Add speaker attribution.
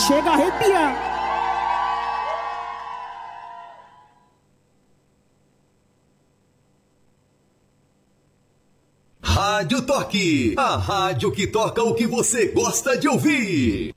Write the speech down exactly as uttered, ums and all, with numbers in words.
Speaker 1: chega a arrepiar.
Speaker 2: Rádio Toque, a rádio que toca o que você gosta de ouvir.